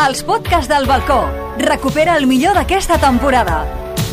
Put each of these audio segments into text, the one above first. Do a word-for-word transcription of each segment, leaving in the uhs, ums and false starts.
Els podcasts del balcó. Recupera el millor d'aquesta temporada.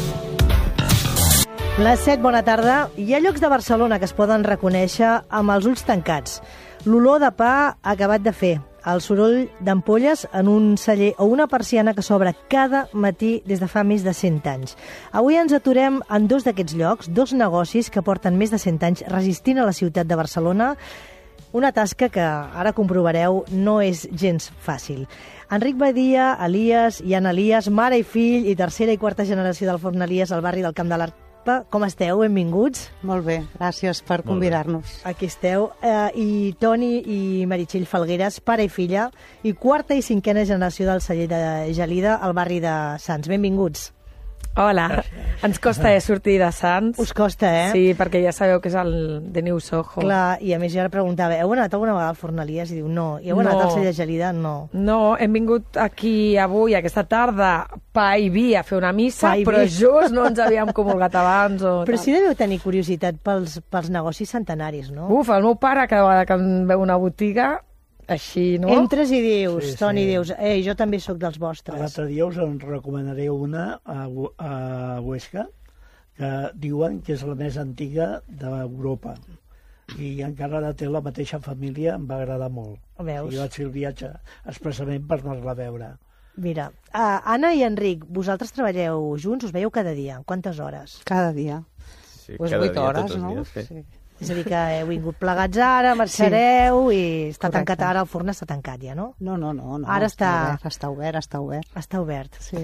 Les set, bona tarda. Hi ha llocs de Barcelona que es poden reconèixer amb els ulls tancats. L'olor de pa acabat de fer, el soroll d'ampolles en un celler o una persiana que s'obre cada matí des de fa més de cent anys. Avui ens aturem en dos d'aquests llocs, dos negocis que porten més de cent anys resistint a la ciutat de Barcelona. Una tasca que, ara comprovareu, no és gens fàcil. Enric Badia, Elias i Anna Elias, mare i fill i tercera i quarta generació del Forn Elias al barri del Camp de l'Arpa. Com esteu? Benvinguts. Molt bé, gràcies per convidar-nos. Aquí esteu. Eh, I Toni i Meritxell Falgueres, pare i filla, i quarta i cinquena generació del celler de Gelida al barri de Sants. Benvinguts. Hola, ens costa eh, sortir de Sants. Us costa, eh? Sí, perquè ja sabeu que és el de New Soho. Clar, i a més jo ara preguntava, heu anat alguna vegada al Forn Elias? I diu, no. I heu anat No. al celler de Gelida? No. No, hem vingut aquí avui, aquesta tarda, pa i vi a fer una missa, Pa i però vi. just no ens havíem comulgat abans. O Però tal. sí deveu tenir curiositat pels, pels negocis centenaris, no? Uf, el meu pare, cada vegada que em veu una botiga, així, no? Entres i dius, Sí, sí. Toni, dius, ei, jo també sóc dels vostres. L'altre dia us en recomanaré una a, Hu- a Huesca, que diuen que és la més antiga d'Europa. I encara ara té la mateixa família, em va agradar molt. Veus? I vaig fer el viatge expressament per anar-la a veure. Mira, uh, Anna i Enric, vosaltres treballeu junts, us veieu cada dia. Quantes hores? Cada dia. Sí, Pues cada vuit dia, hores, tots els no? dies, sí. Sí. És a dir, que heu vingut plegats ara, marxareu i està Correcte. tancat ara, el forn està tancat ja, no? No, no, no. no Ara està- obert, està obert, està obert. Està obert. Sí.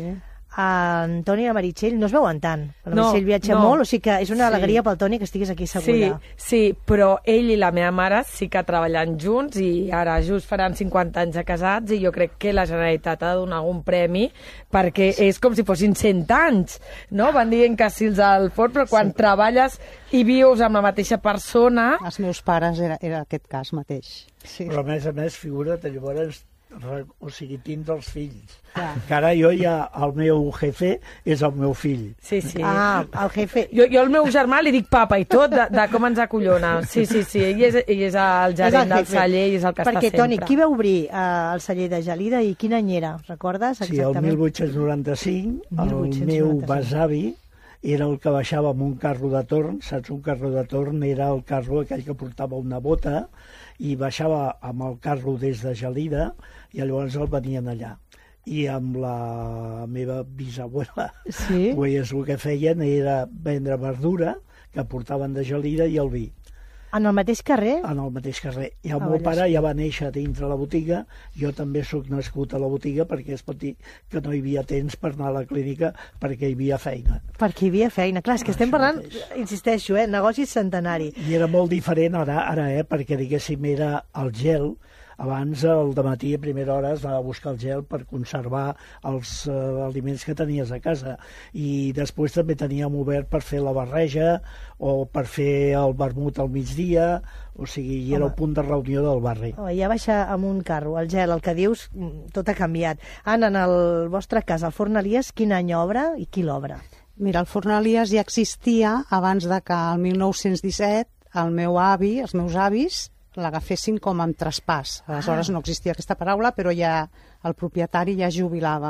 En Toni i la Meritxell no es veuen tant. La No, Meritxell viatja no. molt, o sigui que és una Sí. alegria pel Toni que estiguis aquí Sí, segura. sí, però ell i la meva mare sí que treballen junts i ara just faran cinquanta anys de casats i jo crec que la Generalitat ha de donar algun premi perquè és com si fossin cent anys, no? Van dient que sí els al forn, però quan sí. treballes i vius amb la mateixa persona... Els meus pares era, era aquest cas mateix. Sí. Però a més a més, figura't, llavors, re- o sigui, tindre els fills. Clar. Que ara jo ja, el meu jefe és el meu fill. Sí, sí. Ah, el jefe... Jo, jo al meu germà li dic papa i tot, de, de com ens acollona. Sí, sí, sí, ell és, ell és el gerent És el del jefe. celler i és el que Perquè, està Toni, sempre. qui va obrir eh, el celler de Gelida i quin any era? Recordes Sí, el exactament? mil vuit-cents noranta-cinc, el mil vuit-cents meu noranta-cinc. besavi era el que baixava amb un carro de torn, saps? Un carro de torn era el carro aquell que portava una bota i baixava amb el carro des de Gelida i llavors el venien allà. I amb la meva bisabuela, Sí? pues, el que feien era vendre verdura que portaven de Gelida i el vi En el mateix carrer? en el mateix carrer. I el Ah, meu allà pare sí. ja va néixer dintre la botiga, jo també sóc nascut a la botiga perquè es pot dir que no hi havia temps per anar a la clínica perquè hi havia feina. Perquè hi havia feina. Clar, és que estem Això parlant, mateix. insisteixo, eh, negocis centenari. I era molt diferent ara, ara eh, perquè diguéssim era el gel. Abans, al dematí, a primera hora, es va a buscar el gel per conservar els eh, aliments que tenies a casa. I després també teníem obert per fer la barreja o per fer el vermut al migdia, o sigui, i era Home. el punt de reunió del barri. Oh, ja baixar amb un carro, el gel, el que dius, mm, tot ha canviat. Anna, en el vostre cas, el Forn Elias, quin any obre i qui l'obre? Mira, el Forn Elias ja existia abans de que el mil nou-cents disset el meu avi, els meus avis, l'agafessin com amb traspàs. Aleshores no existia aquesta paraula, però ja el propietari ja jubilava.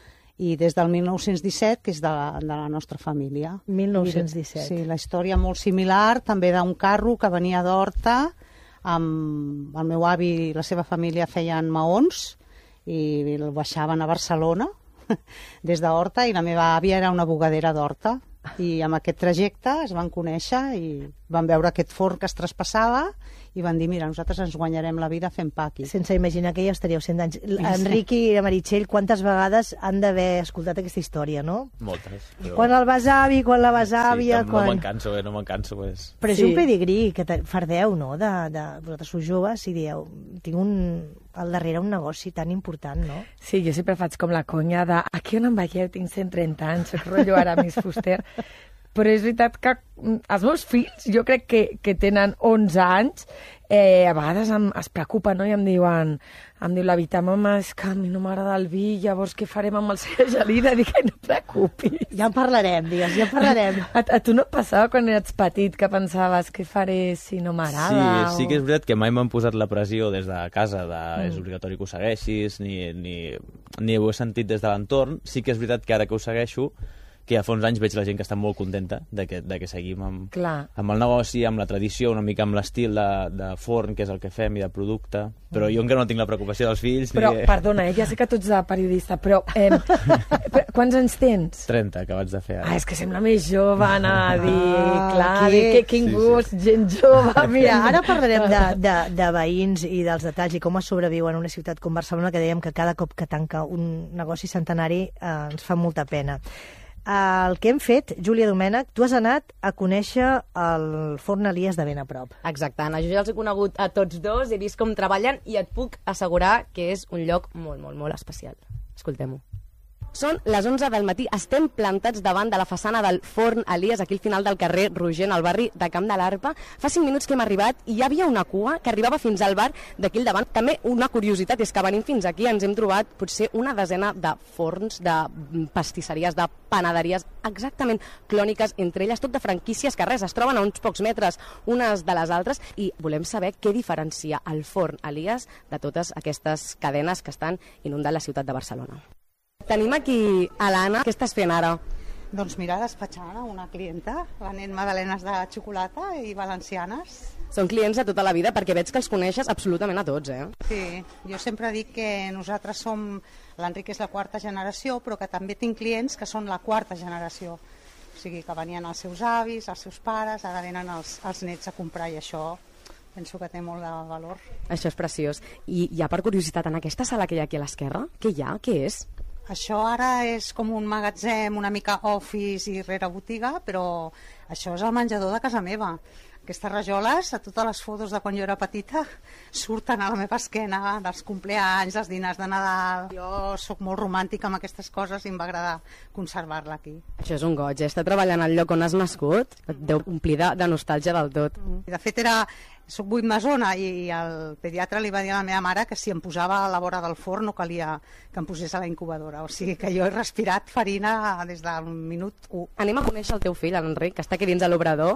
I des del mil nou-cents disset, que és de la, de la nostra família. mil nou-cents disset. Sí, la història molt similar, també d'un carro que venia d'Horta, amb el meu avi i la seva família feien maons i el baixaven a Barcelona des d'Horta i la meva àvia era una bugadera d'Horta i amb aquest trajecte es van conèixer i van veure aquest forn que es traspassava i van dir, mira, nosaltres ens guanyarem la vida fent pa aquí. Sense imaginar que ja estaríeu cent anys. Enric i Meritxell, quantes vegades han d'haver escoltat aquesta història, no? Moltes. Però... Quan el besavi, quan la besàvia... Sí, no, quan... no me'n canso, eh, no me'n canso. Pues. Però és Sí. un pedigrí que te- fardeu, no? De, de... Vosaltres sou joves i dieu, tinc un... al darrere un negoci tan important, no? Sí, jo sempre faig com la conya de aquí on em veieu, tinc cent trenta anys, soc rotllo Aramis Fuster. però és veritat que els meus fills, jo crec que, que tenen onze anys, eh, a vegades em, es preocupen, no? I em diuen, em diu la Vita, mama, és que a mi no m'agrada el vi, llavors què farem amb el cella gelida? Dic, no et preocupis. Ja en parlarem, digues, ja en parlarem. A, a tu no et passava quan eres petit que pensaves què faré si no m'agrada? Sí, sí que és veritat que mai m'han posat la pressió des de casa de Mm. és obligatori que ho segueixis, ni, ni, ni ho he sentit des de l'entorn. Sí que és veritat que ara que ho segueixo, que ja fa uns anys veig la gent que està molt contenta de que, de que seguim amb, Clar. amb el negoci, amb la tradició, una mica amb l'estil de, de forn, que és el que fem, i de producte. Però jo encara no tinc la preocupació dels fills. Però, ni... perdona, eh, ja sé que tu ets de periodista, però eh, quants anys tens? trenta, acabats de fer ara. Ah, és que sembla més jove, anar a dir, Ah, clar, que- que, que quin Sí, sí. gust, gent jove. Mira, ara parlarem de, de, de veïns i dels detalls i com es sobreviu en una ciutat com Barcelona, que dèiem que cada cop que tanca un negoci centenari eh, ens fa molta pena. El que hem fet, Júlia Domènech, tu has anat a conèixer el Forn Elies de ben a prop. Exacte, Anna, jo ja els he conegut a tots dos, he vist com treballen i et puc assegurar que és un lloc molt, molt, molt especial. Escoltem-ho. Són les onze del matí, estem plantats davant de la façana del Forn Elies, aquí al final del carrer Rogent, al barri de Camp de l'Arpa. Fa cinc minuts que hem arribat i hi havia una cua que arribava fins al bar d'aquí al davant. També una curiositat és que venint fins aquí ens hem trobat potser una desena de forns, de pastisseries, de panaderies exactament clòniques, entre elles tot de franquícies que res, es troben a uns pocs metres unes de les altres i volem saber què diferencia el Forn Elies de totes aquestes cadenes que estan inundant la ciutat de Barcelona. Tenim aquí a l'Anna. Què estàs fent ara? Doncs mira, despatxant a una clienta, venent magdalenes de xocolata i valencianes. Són clients de tota la vida perquè veig que els coneixes absolutament a tots, eh? Sí, jo sempre dic que nosaltres som, l'Enric és la quarta generació, però que també tinc clients que són la quarta generació. O sigui, que venien els seus avis, els seus pares, ara venen els, els nets a comprar i això penso que té molt de valor. Això és preciós. I ja per curiositat, en aquesta sala que hi ha aquí a l'esquerra, què hi ha? Què és? Això ara és com un magatzem, una mica office i rere botiga, però això és el menjador de casa meva. Aquestes rajoles, a totes les fotos de quan jo era petita, surten a la meva esquena, dels compleanys, dels dinars de Nadal. Jo sóc molt romàntica amb aquestes coses i em va agradar conservar-la aquí. Això és un goig, eh? Estar treballant al lloc on has nascut et deu omplir de, de nostàlgia del tot. De fet, era, soc vuit masona i el pediatre li va dir a la meva mare que si em posava a la vora del forn no calia que em posés a la incubadora. O sigui que jo he respirat farina des del minut u. Anem a conèixer el teu fill, l'Enric, que està aquí dins de l'obrador,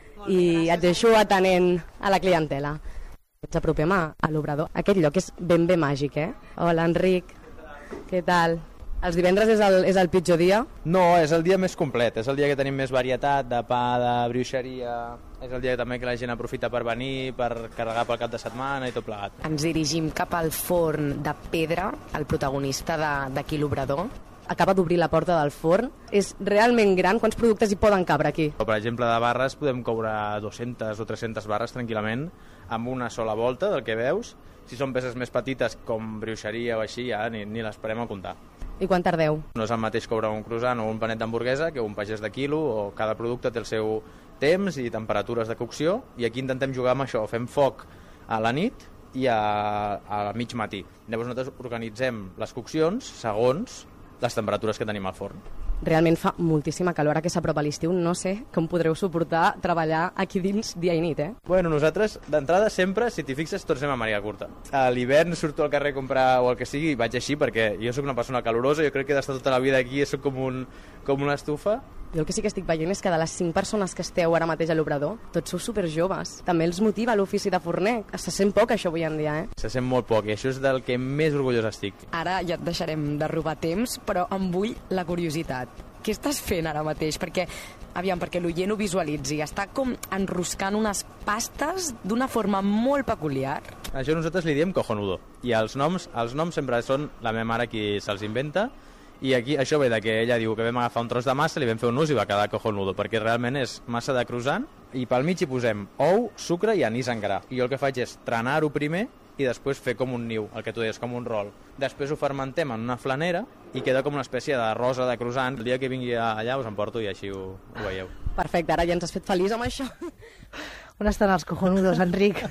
i et deixo atenent a la clientela. Ens apropem a, a l'obrador. Aquest lloc és ben bé màgic, eh? Hola, Enric, què tal? Els divendres és el, és el pitjor dia? No, és el dia més complet, és el dia que tenim més varietat de pa, de bruixeria, és el dia també que la gent aprofita per venir, per carregar pel cap de setmana i tot plegat. Ens dirigim cap al forn de pedra, el protagonista d'aquí l'obrador. Acaba d'obrir la porta del forn. És realment gran. Quants productes hi poden cabre aquí? Per exemple, de barres podem cobrar dues-centes o tres-centes barres tranquil·lament amb una sola volta del que veus. Si són peces més petites com bruixeria o així, ja ni, ni les parem a comptar. I quan tardeu? No és el mateix cobrar un croissant o un panet d'hamburguesa que un pagès de quilo, o cada producte té el seu temps i temperatures de cocció, i aquí intentem jugar amb això, fem foc a la nit i a, a mig matí. Llavors nosaltres organitzem les coccions segons les temperatures que tenim al forn. Realment fa moltíssima calor, ara que s'apropa l'estiu, no sé com podreu suportar treballar aquí dins dia i nit, eh? Bueno, nosaltres, d'entrada, sempre, si t'hi fixes, tots anem a màniga curta. A l'hivern surto al carrer a comprar o el que sigui i vaig així perquè jo sóc una persona calorosa, jo crec que he d'estar tota la vida aquí, sóc com, un, com una estufa. Jo el que sí que estic veient és que de les cinc persones que esteu ara mateix a l'obrador, tots sou superjoves. També els motiva l'ofici de forner. Se sent poc això avui en dia, eh? Se sent molt poc i això és del que més orgullós estic. Ara ja et deixarem de robar temps, però em vull la curiositat. Què estàs fent ara mateix? Perquè, aviam, perquè l'oient ho visualitzi. Està com enroscant unes pastes d'una forma molt peculiar. Això nosaltres li diem cojonudo. I els noms, els noms sempre són la meva mare qui se'ls inventa. I aquí això ve de que ella diu que vam agafar un tros de massa, li vam fer un nus i va quedar cojonudo, perquè realment és massa de croissant i pel mig hi posem ou, sucre i anís en gra. I jo el que faig és trenar-ho primer i després fer com un niu, el que tu deies, com un rol. Després ho fermentem en una flanera i queda com una espècie de rosa de croissant. El dia que vingui allà us en porto i així ho, ho veieu. Perfecte, ara ja ens has fet feliç amb això. On estan els cojonudos, Enric?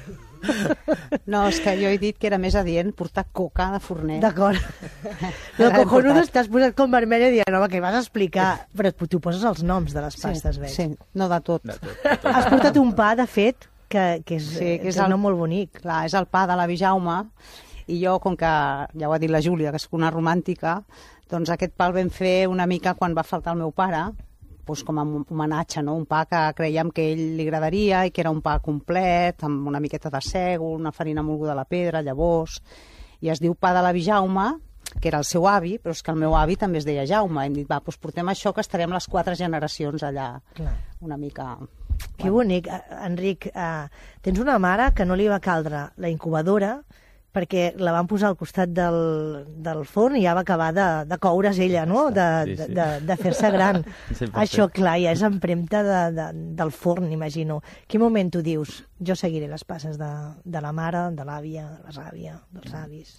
No, és que jo he dit que era més adient portar coca de forner. D'acord. El cojonudo t'has posat com vermella i dient, home, què vas explicar? Però tu poses els noms de les pastes, sí, veig. Sí, no de tot. De tot, de tot. Has portat un pa, de fet, que, que és, Sí, que és és un el- nom molt bonic. Clar, és el pa de l'avi Jaume, i jo, com que ja ho ha dit la Júlia, que és una romàntica, doncs aquest pa el vam fer una mica quan va faltar el meu pare, doncs com a homenatge, no? Un pa que creiem que a ell li agradaria i que era un pa complet, amb una miqueta de sègol, una farina molguda a la pedra, llavors, i es diu pa de l'avi Jaume, que era el seu avi, però és que el meu avi també es deia Jaume. Hem dit, va, doncs portem això, que estarem les quatre generacions allà, Clar. una mica... Que bonic. Eh, Enric, eh, tens una mare que no li va caldre la incubadora perquè la van posar al costat del, del forn i ja va acabar de, de coure's ella, no? De, Sí, sí. de, de, de fer-se gran. cent per cent. Això, clar, ja és empremta de, de, del forn, imagino. Quin moment tu dius, jo seguiré les passes de, de la mare, de l'àvia, de la ràvia, dels avis?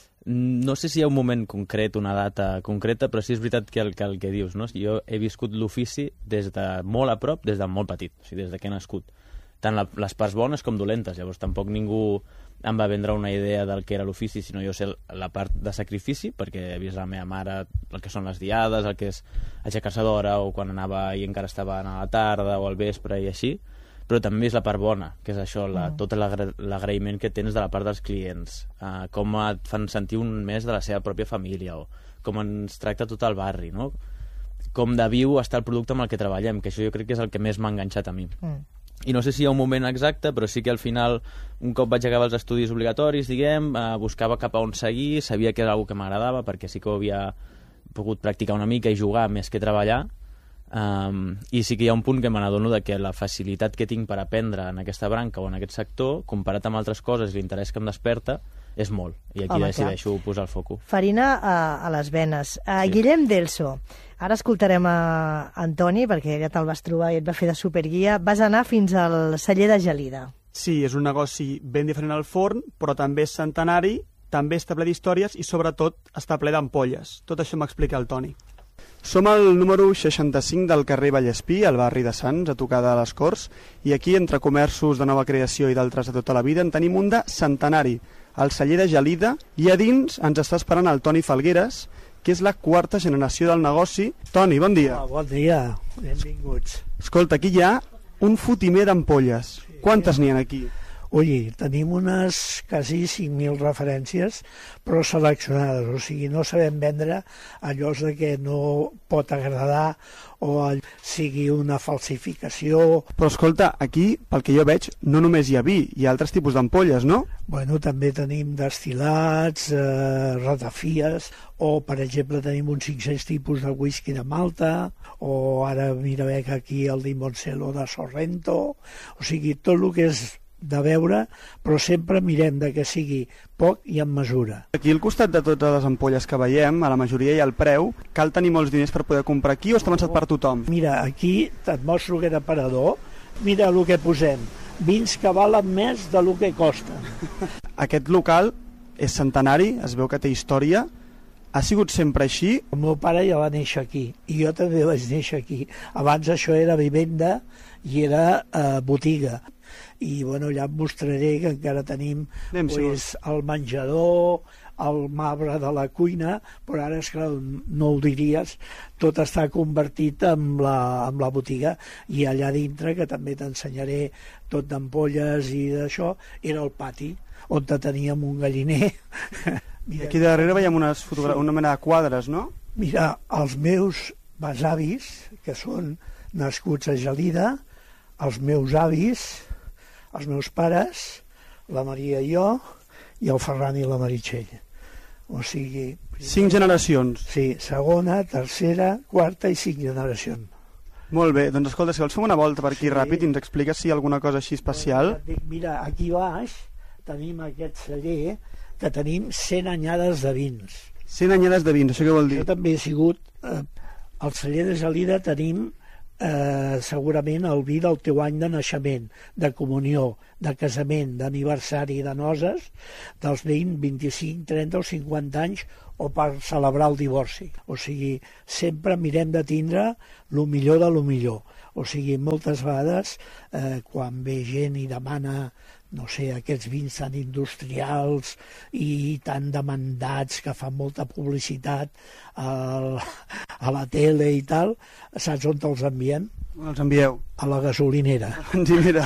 No sé si hi ha un moment concret, una data concreta, però sí és veritat que el que, el que dius, no? Jo he viscut l'ofici des de molt a prop, des de molt petit, o sigui, des de que he nascut. Tant la, les parts bones com dolentes, llavors tampoc ningú em va vendre una idea del que era l'ofici, sinó jo sé la part de sacrifici, perquè he vist la meva mare el que són les diades, el que és aixecar-se d'hora, o quan anava i encara estava a la tarda o al vespre i així, però també és la part bona, que és això, la, Mm. tot l'agra- l'agraïment que tens de la part dels clients, uh, com et fan sentir un més de la seva pròpia família, o com ens tracta tot el barri, no? Com de viu està el producte amb el que treballem, que això jo crec que és el que més m'ha enganxat a mi. Mm. I no sé si hi ha un moment exacte, però sí que al final, un cop vaig acabar els estudis obligatoris, diguem, eh, buscava cap a on seguir, sabia que era una que m'agradava, perquè sí que ho havia pogut practicar una mica i jugar més que treballar, um, i sí que hi ha un punt que me n'adono de que la facilitat que tinc per aprendre en aquesta branca o en aquest sector, comparat amb altres coses i l'interès que em desperta, és molt. I aquí Home, decideixo posar el foco. Farina a, a les venes. Uh, Sí. Guillem Delso, ara escoltarem a Antoni, perquè ja te'l vas trobar i et va fer de superguia. Vas anar fins al celler de Gelida. Sí, és un negoci ben diferent al forn, però també és centenari, també està ple d'històries i sobretot està ple d'ampolles. Tot això m'explica el Toni. Som al número seixanta-cinc del carrer Vallespí, al barri de Sants, a tocar de les Corts, i aquí, entre comerços de nova creació i d'altres de tota la vida, en tenim un de centenari, el celler de Gelida, i a dins ens està esperant el Toni Falgueres, que és la quarta generació del negoci. Toni, bon dia. Ah, bon dia, benvinguts. Escolta, aquí hi ha un fotimer d'ampolles. Quantes n'hi ha aquí? Ui, tenim unes quasi cinc mil referències, però seleccionades, o sigui, no sabem vendre allò de que no pot agradar o sigui una falsificació. Però escolta, aquí, pel que jo veig, no només hi ha vi, hi ha altres tipus d'ampolles, no? Bueno, també tenim destil·lats, eh, ratafies, o, per exemple, tenim uns cinc-cents tipus de whisky de Malta, o ara mira bé que aquí el Limoncello de Sorrento, o sigui, tot el que és de veure, però sempre mirem de que sigui poc i en mesura. Aquí al costat de totes les ampolles que veiem, a la majoria hi ha el preu. Cal tenir molts diners per poder comprar aquí o està pensat per tothom? Mira, aquí et mostro aquest aparador, mira el que posem, vins que valen més de lo que costen. Aquest local és centenari, es veu que té història. Ha sigut sempre així? El meu pare ja va néixer aquí i jo també vaig néixer aquí. Abans això era vivenda i era eh, botiga. I bueno, ja et mostraré que encara tenim pues, el menjador, el marbre de la cuina, però ara, esclar, no ho diries, tot està convertit en la, en la botiga, i allà dintre, que també t'ensenyaré tot d'ampolles i d'això, era el pati, on teníem un galliner. Mira, aquí darrere veiem unes fotogra- una mena de quadres, no? Mira, els meus besavis, que són nascuts a Gelida, els meus avis, els meus pares, la Maria i jo, i el Ferran i la Meritxell. O sigui... Cinc generacions. Sí, segona, tercera, quarta i cinc generacions. Molt bé, doncs escolta, si vols fem una volta per aquí Sí. ràpid i ens expliques si hi ha alguna cosa així especial. Dic, mira, aquí baix tenim aquest celler que tenim cent anyades de vins. cent anyades de vins, això què vol dir? Jo també he sigut... Eh, al celler de Gelida tenim eh, segurament el vi del teu any de naixement, de comunió, de casament, d'aniversari, de noces, dels vint, vint-i-cinc, trenta o cinquanta anys, o per celebrar el divorci. O sigui, sempre mirem de tindre el millor de lo millor. O sigui, moltes vegades, eh, quan ve gent i demana no sé, aquests vins tan industrials i tan demandats que fan molta publicitat a, a la tele i tal, saps on te'ls envien? On els envieu? A la gasolinera. Sí, mira.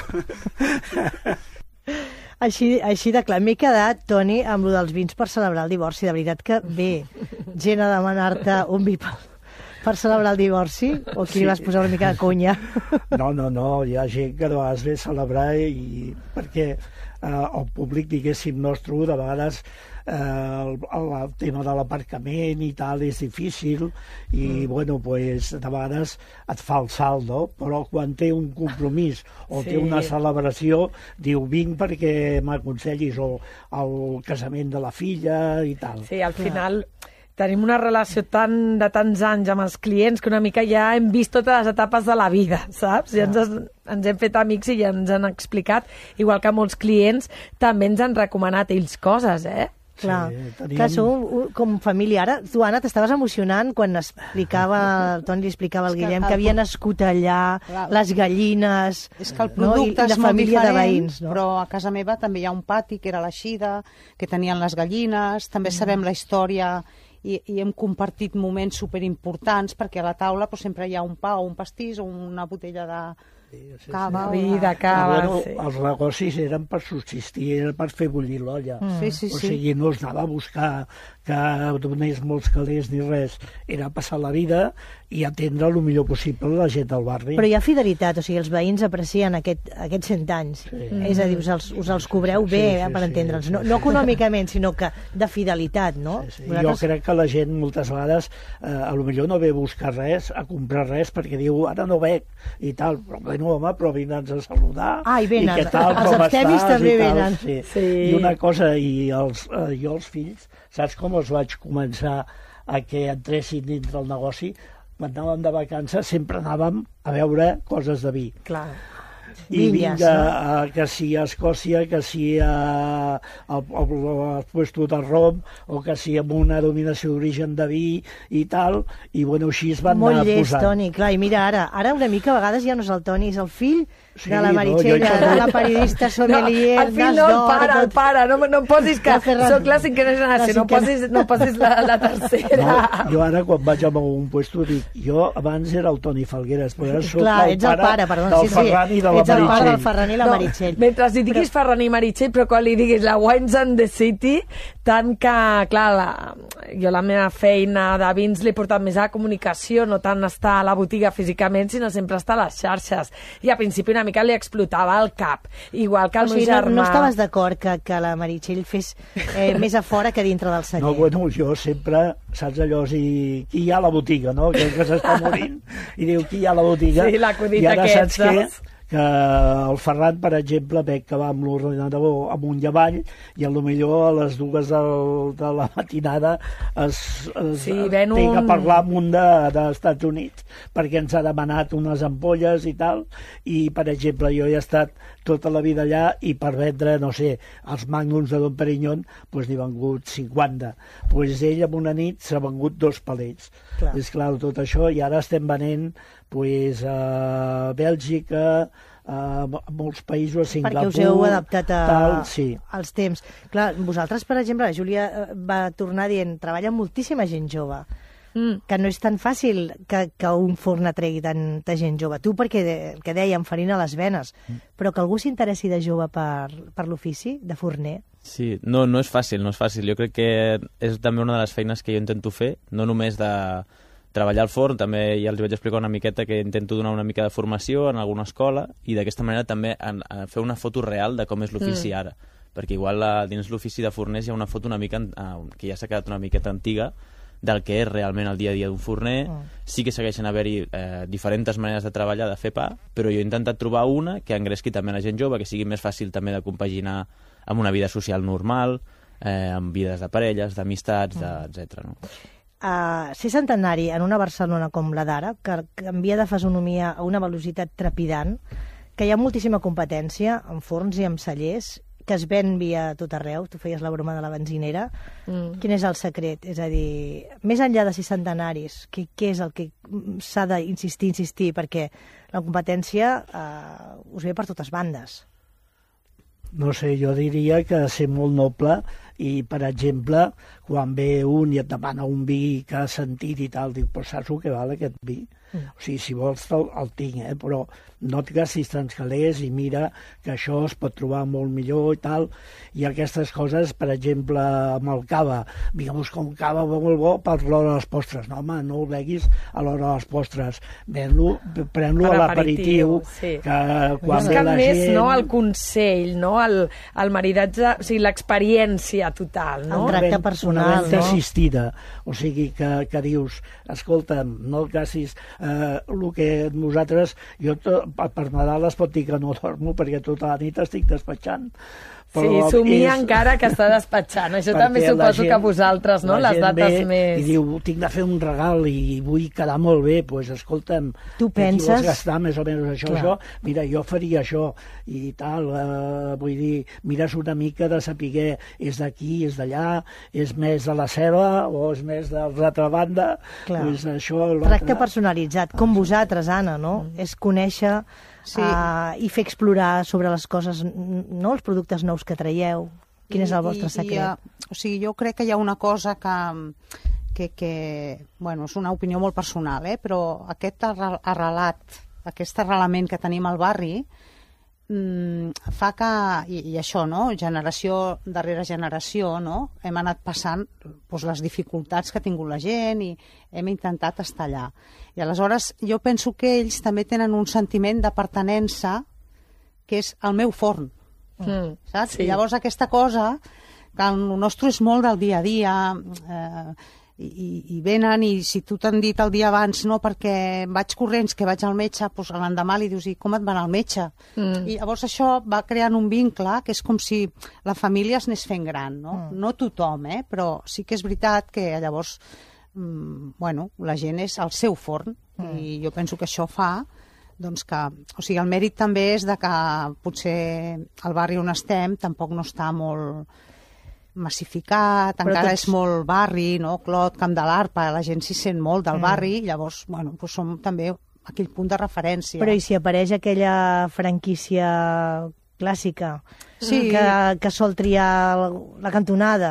Així, així de clar. M'he quedat, Toni, amb lo dels vins per celebrar el divorci. De veritat que ve gent a demanar-te un vi per, per celebrar el divorci? O aquí sí. Li vas posar una mica de conya? No, no, no. Hi ha gent que de vegades ve a celebrar i perquè eh, el públic, diguéssim, nostre, de vegades eh, el, el tema de l'aparcament i tal és difícil i, mm. bueno, pues, de vegades et fa el salt, no? Però quan té un compromís o sí. té una celebració, diu, vinc perquè m'aconsellis o el casament de la filla i tal. Sí, al final tenim una relació tan, de tants anys amb els clients que una mica ja hem vist totes les etapes de la vida, saps? Ja ens, ens hem fet amics i ja ens han explicat, igual que molts clients també ens han recomanat ells coses, eh? Clar, sí, teníem... clar, sou com família. Ara, tu, Anna, t'estaves emocionant quan explicava, el Toni li explicava al Guillem que, que havia nascut allà, clar, les gallines... És que el producte no? I, i és molt diferent, de veïns, no? Però a casa meva també hi ha un pati que era l'Eixida, que tenien les gallines, també mm. sabem la història i, i hem compartit moments superimportants perquè a la taula doncs, sempre hi ha un pa o un pastís o una botella de... Sí, sí, cava, sí. Vi de cava, bueno, sí. Els negocis eren per subsistir, era per fer bullir l'olla. Mm. Sí, sí, o sigui, no es anava a buscar que donés molts calés ni res. Era passar la vida i atendre el millor possible la gent del barri. Però hi ha fidelitat, o sigui, els veïns aprecien aquest, aquests cent anys. Sí. És a dir, us els, us els cobreu bé, sí, sí, per entendre'ns. Sí, no, sí, no econòmicament, sinó que de fidelitat, no? Sí, sí. Vosaltres... Jo crec que la gent moltes vegades eh, a lo millor no ve a buscar res, a comprar res, perquè diu, ara no veig i tal. Però bueno, home, però vindre'ns a saludar. Ah, i venen, i què tal, els abstemis també venen. Sí. Sí. I una cosa, i els, eh, jo els fills, saps com els vaig començar a que entressin dintre el negoci? Quan anàvem de vacances sempre anàvem a veure coses de vi. Clar. I vinga, no? Que si a Escòcia, que si a, al, al, al puesto de rom, o que si amb una dominació d'origen de vi i tal, i bueno, així es van Molt anar llest, posant. Toni, clar, i mira ara, ara una mica a vegades ja no és el Toni, és el fill sí, de la Meritxell, no, de la periodista sommelier, no, el fill no, el pare, el pare, no, no em posis que soc la cinquena generació, no posis, no posis la, la tercera. No, jo ara quan vaig a un puesto dic, jo abans era el Toni Falgueres, però ara soc clar, el, ets el pare, perdó, del sí, Ferran sí, i de la ets el pare del Meritxell. Ferran i la no, Meritxell. Mentre li diguis però... Ferran i Meritxell, però quan li diguis la Wines and the City, tant que, clar, la, jo la meva feina de vins l'he portat més a la comunicació, no tant estar a la botiga físicament, sinó sempre estar a les xarxes. I a principi una mica li explotava el cap, igual que el o sigui, meu germà. No, no estaves d'acord que, que la Meritxell fes eh, més a fora que dintre del celler? No, bueno, jo sempre, saps allò, si, qui hi ha a la botiga, no? Que, que s'està morint, i diu, qui hi ha a la botiga? Sí, l'acudit I ara aquest, saps què? Que el Ferran, per exemple, veig que va amb l'ordinador amunt i avall i a lo millor a les dues del, de la matinada es, es sí, té un... que parlar amb un dels de, Estats Units perquè ens ha demanat unes ampolles i tal, i per exemple jo he estat tota la vida allà i per vendre, no sé, els magnums de Dom Perignon doncs n'hi ha vengut cinquanta, doncs ell en una nit s'ha vengut dos palets. Clar. És clar, tot això, i ara estem venent pues, a Bèlgica, a molts països, a Singapur... Perquè us heu adaptat a, tal, sí. als temps. Clar, vosaltres, per exemple, la Júlia va tornar dient, treballa moltíssima gent jove, mm. que no és tan fàcil que, que un forn atregui tanta gent jove. Tu, perquè, el que dèiem, farina a les venes, mm. però que algú s'interessi de jove per, per l'ofici, de forner... Sí, no, no és fàcil, no és fàcil. Jo crec que és també una de les feines que jo intento fer, no només de treballar al forn, també ja els vaig explicar una miqueta que intento donar una mica de formació en alguna escola i d'aquesta manera també en, en fer una foto real de com és l'ofici mm. ara. Perquè igual a, dins l'ofici de forners hi ha una foto una mica, uh, que ja s'ha quedat una miqueta antiga, del que és realment el dia a dia d'un forner. Mm. Sí que segueixen haver-hi eh, diferents maneres de treballar, de fer pa, però jo he intentat trobar una que engresqui també la gent jove, que sigui més fàcil també de compaginar amb una vida social normal, eh, amb vides de parelles, d'amistats, mm. etcètera. No? Uh, ser centenari en una Barcelona com la d'ara, que canvia de fisonomia a una velocitat trepidant, que hi ha moltíssima competència en forns i en cellers, que es ven via tot arreu, tu feies la broma de la benzinera, mm. quin és el secret? És a dir, més enllà de ser centenaris, què, què és el que s'ha d'insistir, insistir, perquè la competència uh, us ve per totes bandes. No sé, jo diria que ser molt noble i, per exemple, quan ve un i et demana un vi que ha sentit i tal, dic, però saps el que val aquest vi? Mm. O sigui, si vols el, el tinc, eh? Però no et gastis tants calés i mira que això es pot trobar molt millor i tal. I aquestes coses, per exemple, amb el cava, vinga, busca un cava molt bo per l'hora de les postres. No, home, no ho beguis a l'hora de les postres. Ven-lo, pren-lo a l'aperitiu, sí. que quan ve Busca la més, gent... no?, el consell, no?, el, el maridatge, o sigui, l'experiència total, no? El tracte personal, una venda no? assistida, o sigui, que, que dius, escolta'm, no el gastis, eh, el que nosaltres, jo to, per Nadal es pot dir que no dormo perquè tota la nit estic despatxant. Però sí, somia és... encara que està despatxant. Això també suposo gent, que vosaltres, no?, les dates més... I diu, tinc de fer un regal i vull quedar molt bé, doncs pues, escolta'm, tu penses... vols gastar més o menys això, Clar. això, mira, jo faria això i tal, eh, vull dir, mires una mica de saber és d'aquí, és d'allà, és més de la ceba o és més de l'altra banda, doncs això... Tracte personalitzat, com vosaltres, Anna, no? Mm. És conèixer... Sí. Uh, i fer explorar sobre les coses, no, els productes nous que traieu. Quin és el vostre secret? I, i, o sigui, jo crec que hi ha una cosa que, que, que bueno, és una opinió molt personal, eh? Però aquest arrelat, aquest arrelament que tenim al barri mmm, fa que, i, i això, no? Generació darrere generació, no? Hem anat passant doncs, les dificultats que ha tingut la gent i hem intentat estar allà. I aleshores jo penso que ells també tenen un sentiment de pertenença que és el meu forn. Mm, saps? Sí. I llavors aquesta cosa, que el nostre és molt del dia a dia, eh, i, i venen i si tu t'han dit el dia abans no, perquè vaig corrents, que vaig al metge, doncs l'endemà li dius, i com et va anar al metge? Mm. I llavors això va creant un vincle que és com si la família es anés fent gran, no? Mm. No tothom, eh? Però sí que és veritat que llavors bueno, la gent és el seu forn mm. i jo penso que això fa doncs que, o sigui, el mèrit també és de que potser el barri on estem tampoc no està molt massificat, però encara tots... és molt barri, no? Clot, Camp de l'Arpa, la gent s'hi sent molt del mm. barri, llavors, bueno, doncs som també aquell punt de referència. Però i si apareix aquella franquícia clàssica sí. que, que sol triar la, la cantonada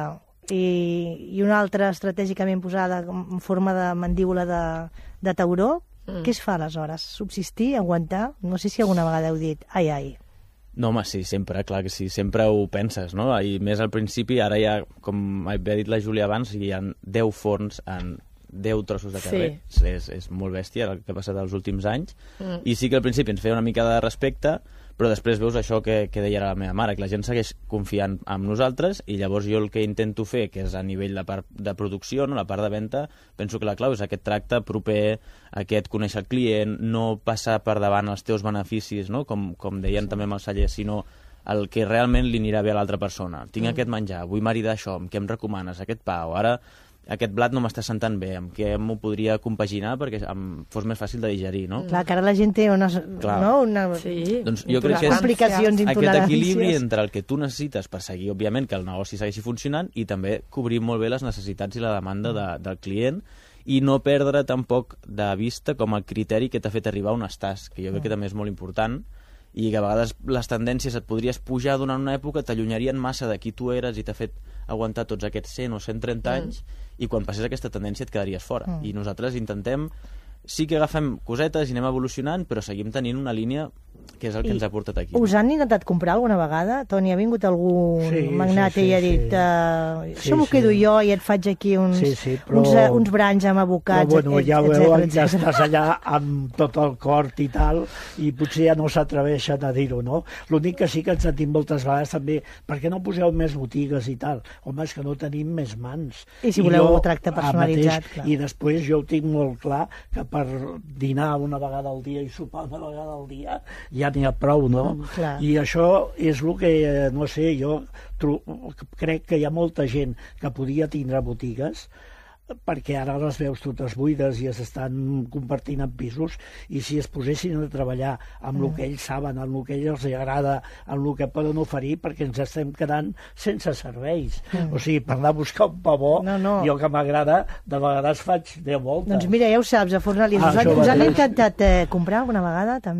I, i una altra estratègicament posada en forma de mandíbula de, de tauró, mm. què es fa aleshores? Subsistir, aguantar? No sé si alguna vegada heu dit ai, ai. No, home, sí, sempre, clar que sí, sempre ho penses, no? I més al principi, ara ja, com havia dit la Júlia abans, hi ha deu forns en deu trossos de carrer. Sí. És, és molt bèstia el que ha passat els últims anys. Mm. I sí que al principi ens feia una mica de respecte, però després veus això que, que deia ara la meva mare, que la gent segueix confiant en nosaltres i llavors jo el que intento fer, que és a nivell de part de producció, no, la part de venda, penso que la clau és aquest tracte proper, aquest conèixer el client, no passar per davant els teus beneficis, no? com, com deien sí. també amb el celler, sinó el que realment li anirà bé a l'altra persona. Tinc mm. aquest menjar, vull maridar això, amb què em recomanes, aquest pa, o ara aquest blat no m'està sentant bé, amb què m'ho podria compaginar perquè em fos més fàcil de digerir, no? Clar, que ara la gent té unes, no, una... Sí. Doncs jo crec que és complicacions, aquest equilibri entre el que tu necessites per seguir, òbviament, que el negoci segueixi funcionant i també cobrir molt bé les necessitats i la demanda de, del client i no perdre tampoc de vista com el criteri que t'ha fet arribar on estàs, que jo crec que també és molt important i que a vegades les tendències et podries pujar durant una època, t'allunярien massa de qui tu eres i t'ha fet aguantar tots aquests cent o cent trenta anys mm. i quan passés aquesta tendència et quedaries fora. Mm. I nosaltres intentem, sí que agafem cosetes i anem evolucionant, però seguim tenint una línia que és el que I ens ha portat aquí. Us han intentat comprar alguna vegada? Toni, ha vingut algun sí, magnat sí, sí, i ha dit sí. uh, això sí, m'ho quedo sí. jo i et faig aquí uns, sí, sí, però... uns, uh, uns branys amb abocats, però, bueno, ja veuen que estàs allà amb tot el cor i tal, i potser ja no s'atreveixen a dir-ho, no? L'únic que sí que ens sentim moltes vegades també, per què no poseu més botigues i tal? Home, és que no tenim més mans. I si voleu un tracte personalitzat, clar. I després jo ho tinc molt clar, que per dinar una vegada al dia i sopar una vegada al dia ja n'hi ha prou, no? Mm, I això és el que, no sé, jo crec que hi ha molta gent que podia tindre botigues perquè ara les veus totes buides i es estan compartint en pisos i si es posessin a treballar amb mm. el que ells saben, amb el que ells els agrada, amb el que poden oferir, perquè ens estem quedant sense serveis. Mm. O sigui, per anar a buscar un pa bo, no, no. jo que m'agrada, de vegades faig deu voltes. Doncs mira, ja ho saps, a Fornalís. Ah, us, han, us han intentat eh, comprar alguna vegada, també?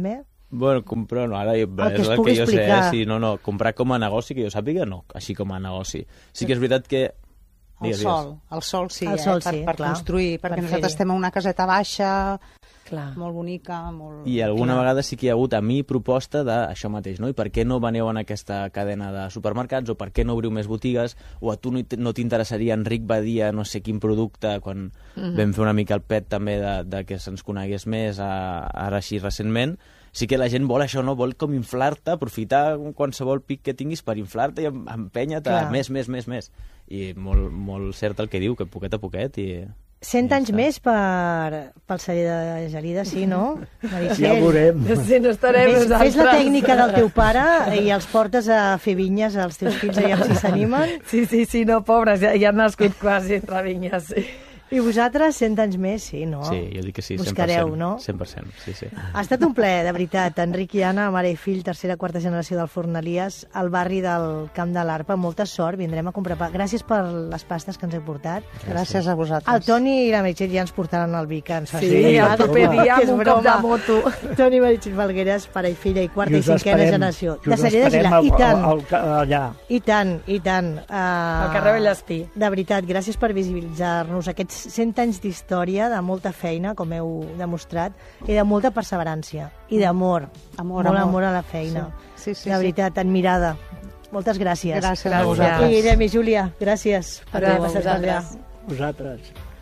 Bueno, comprar, no, ara que és es el pugui que jo sé, explicar. eh? Sí, no, no, comprar com a negoci, que jo sàpiga, no, així com a negoci. Sí que és veritat que... El Digues, sol, el sol sí, El eh? sol per, sí, per clar, construir, perquè per nosaltres fer-hi. estem en una caseta baixa, Clar. molt bonica, molt... I alguna vegada sí que hi ha hagut a mi proposta d'això mateix, no? I per què no veneu en aquesta cadena de supermercats, o per què no obriu més botigues, o a tu no t- no t'interessaria Enric Badia, no sé quin producte, quan Mhm. vam fer una mica el pet també de, de que se'ns conegués més a, ara així recentment. Sí que la gent vol això, no? Vol com inflar-te, aprofitar qualsevol pic que tinguis per inflar-te i em- empènyer-te Clar. més, més, més, més. I molt, molt cert el que diu, que poquet a poquet i... Cent anys més per, pel celler de Gelida, sí, no? Meritxell? Ja ho veurem. Sí, no estarem Fes, nosaltres. fes la tècnica del teu pare i els portes a fer vinyes als teus fills, aviam si s'animen. Sí, sí, sí, no, pobres, ja, ja han nascut quasi entre vinyes, sí. I vosaltres, cent anys més, sí, no? Sí, jo dic que sí, cent per cent. Buscareu, no? cent per cent, sí, sí. Ha estat un plaer, de veritat. Enric i Anna, mare i fill, tercera, quarta generació del Forn Elias, al barri del Camp de l'Arpa. Molta sort, vindrem a comprar pa. Gràcies per les pastes que ens heu portat. Gràcies a vosaltres. El Toni i la Meritxell ja ens portaran el vi que ens fa Sí, ser. el proper dia amb un cop de moto. Toni i Meritxell Falgueres, pare i filla, i quarta i, us cinquena esperem, generació. que us De Celler de esperem Gila. I al- tant, al- al- allà. i tant, i tant. Uh, Al carrer Vallespí. De veritat, gràcies per visibilitzar-nos aquests cent anys d'història, de molta feina, com heu demostrat, i de molta perseverància, i d'amor. Amor, Molt amor. amor a la feina. Sí, sí, sí, de sí. veritat, admirada. Moltes gràcies. Gràcies a vosaltres. I Guillem i Júlia, gràcies per haver Adéu, a passat per allà. vosaltres. Vosaltres.